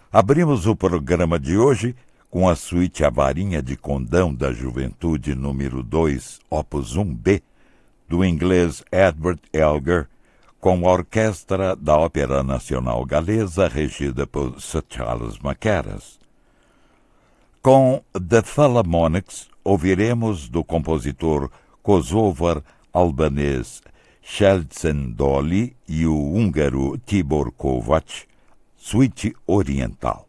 Abrimos o programa de hoje com a suíte A Varinha de Condão da Juventude número 2, opus 1B, do inglês Edward Elgar, com a orquestra da Ópera Nacional Galesa, regida por Sir Charles Mackerras. Com The Philharmonics, ouviremos do compositor kosovar-albanês Shelzen Doli e o húngaro Tibor Kovács, Suíte Oriental.